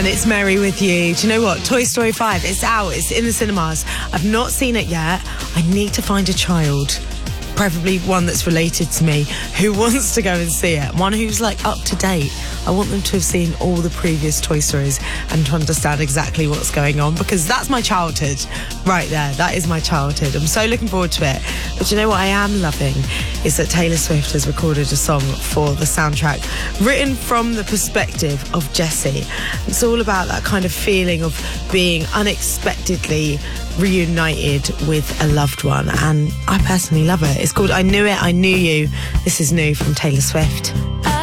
And it's Mary with you. Do you know what? Toy Story 5, it's out. It's in the cinemas. I've not seen it yet. I need to find a child, preferably one that's related to me, who wants to go and see it. One who's like up to date. I want them to have seen all the previous Toy Stories and to understand exactly what's going on, because that's my childhood right there. That is my childhood. I'm so looking forward to it. But you know what I am loving is that Taylor Swift has recorded a song for the soundtrack written from the perspective of Jessie. It's all about that kind of feeling of being unexpectedly reunited with a loved one, and I personally love it. It's called I Knew It, I Knew You. This is new from Taylor Swift.